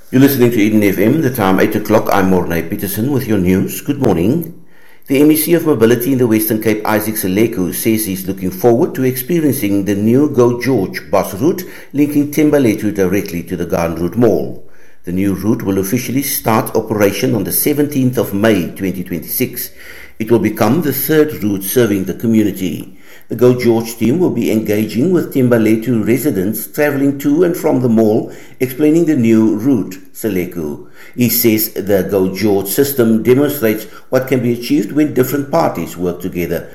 You're listening to Eden FM, the time 8 o'clock. I'm Mornay Peterson with your news. Good morning. The MEC of Mobility in the Western Cape, Isaac Seleku, says he's looking forward to experiencing the new Go George bus route linking Thembalethu directly to the Garden Route Mall. The new route will officially start operation on the 17th of May 2026. It will become the third route serving the community. The Go George team will be engaging with Thembalethu residents travelling to and from the mall, explaining the new route, Seleku. He says the Go George system demonstrates what can be achieved when different parties work together